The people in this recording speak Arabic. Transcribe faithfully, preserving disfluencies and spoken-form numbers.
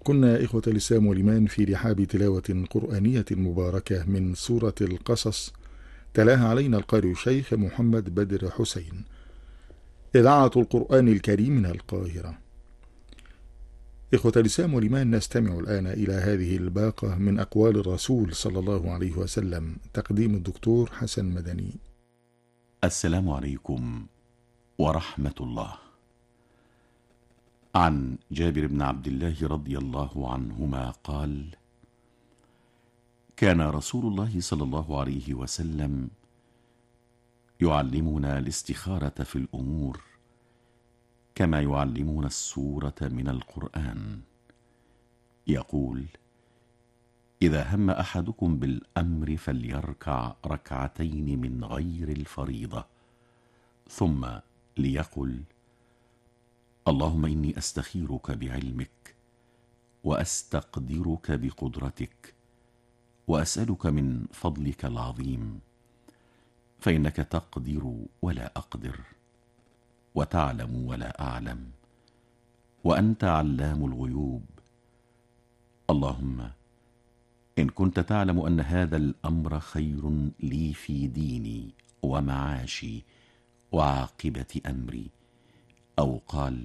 كنا إخوة الإسلام والإيمان في رحاب تلاوة قرآنية مباركة من سورة القصص، تلاها علينا القارئ الشيخ محمد بدر حسين. إذاعة القرآن الكريم من القاهرة. إخوة الإسلام والإيمان، نستمع الآن إلى هذه الباقة من أقوال الرسول صلى الله عليه وسلم، تقديم الدكتور حسن مدني. السلام عليكم ورحمة الله. عن جابر بن عبد الله رضي الله عنهما قال: كان رسول الله صلى الله عليه وسلم يعلمنا الاستخارة في الأمور كما يعلمنا السورة من القرآن. يقول: إذا هم أحدكم بالأمر فليركع ركعتين من غير الفريضة، ثم ليقل: اللهم إني أستخيرك بعلمك وأستقدرك بقدرتك وأسألك من فضلك العظيم، فإنك تقدر ولا أقدر وتعلم ولا أعلم وأنت علام الغيوب. اللهم إن كنت تعلم أن هذا الأمر خير لي في ديني ومعاشي وعاقبة أمري، أو قال: